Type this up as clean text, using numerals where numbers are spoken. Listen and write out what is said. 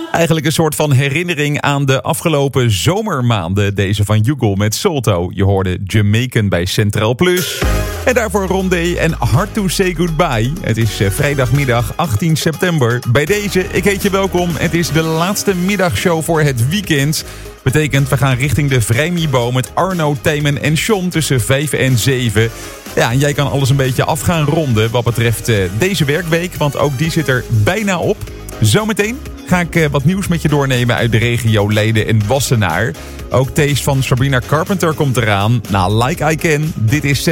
Eigenlijk een soort van herinnering aan de afgelopen zomermaanden. Deze van Jugal met Solto. Je hoorde Jamaican bij Centraal Plus. En daarvoor Rondé en Hard to Say Goodbye. Het is vrijdagmiddag 18 september. Bij deze, ik heet je welkom. Het is de laatste middagshow voor het weekend. Betekent, we gaan richting de Vrijmibo met Arno, Tijmen en Sean tussen 5 en 7. Ja, en jij kan alles een beetje af gaan ronden wat betreft deze werkweek. Want ook die zit er bijna op. Zometeen ga ik wat nieuws met je doornemen uit de regio Leiden en Wassenaar. Ook Taste van Sabrina Carpenter komt eraan. Nou, Like I Can, dit is